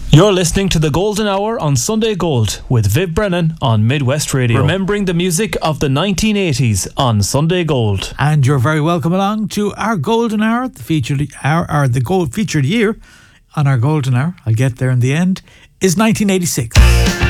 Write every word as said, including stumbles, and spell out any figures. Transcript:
You're listening to the Golden Hour on Sunday Gold with Viv Brennan on Midwest Radio. Remembering the music of the nineteen eighties on Sunday Gold. And you're very welcome along to our Golden Hour, the featured hour, or the gold featured year on our Golden Hour. I'll get there in the end. Is nineteen eighty-six.